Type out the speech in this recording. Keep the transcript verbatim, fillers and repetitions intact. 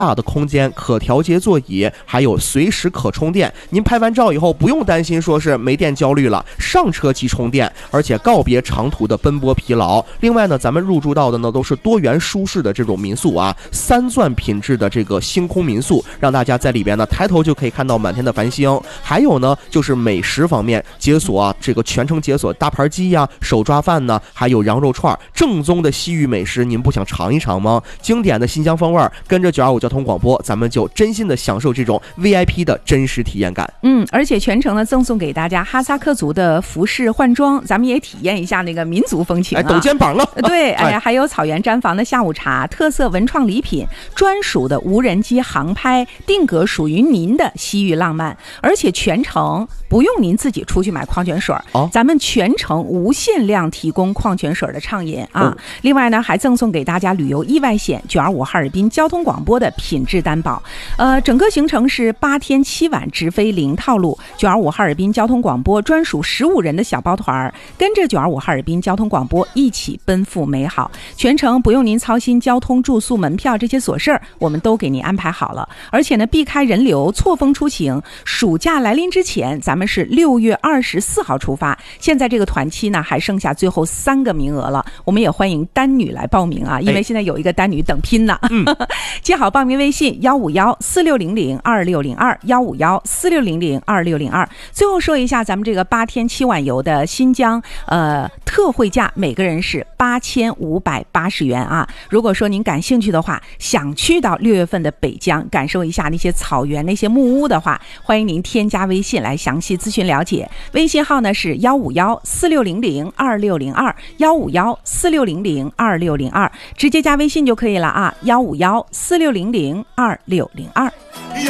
大的空间，可调节座椅，还有随时可充电。您拍完照以后不用担心说是没电焦虑了，上车即充电，而且告别长途的奔波疲劳。另外呢，咱们入住到的呢都是多元舒适的这种民宿啊，三钻品质的这个星空民宿，让大家在里边呢抬头就可以看到满天的繁星。还有呢就是美食方面，解锁啊这个全程解锁大盘鸡呀、手抓饭呢，还有羊肉串，正宗的西域美食，您不想尝一尝吗？经典的新疆风味，跟着九二五交通广播，咱们就真心的享受这种 V I P 的真实体验感。 嗯，而且全程呢赠送给大家哈萨克族的服饰换装，咱们也体验一下那个民族风情啊， 哎，抖肩膀了。 对，哎呀，还有草原毡房的下午茶，特色文创礼品，专属的无人机航拍，定格属于您的西域浪漫，而且全程不用您自己出去买矿泉水，哦，咱们全程无限量提供矿泉水的畅饮啊。哦，另外呢，还赠送给大家旅游意外险，九二五哈尔滨交通广播的品质担保。呃，整个行程是八天七晚直飞零套路，九二五哈尔滨交通广播专属十五人的小包团，跟着九二五哈尔滨交通广播一起奔赴美好。全程不用您操心交通、住宿、门票这些琐事儿，我们都给您安排好了。而且呢，避开人流，错峰出行。暑假来临之前，咱们是六月二十四号出发。现在这个团期呢，还剩下最后三个名额了，我们也欢迎单女来报名啊，因为现在有一个单女等拼呢。嗯，记好报名微信幺五幺四六零零二六零二幺五幺四六零零二六零二。最后说一下咱们这个八天七晚游的新疆呃特惠价，每个人是八千五百八十元啊。如果说您感兴趣的话，想去到六月份的北疆感受一下那些草原那些木屋的话，欢迎您添加微信来详细咨询了解。微信号呢是幺五幺四六零零二六零二幺五幺四六零零二六零二，直接加微信就可以了啊，幺五幺四六零零二六零二。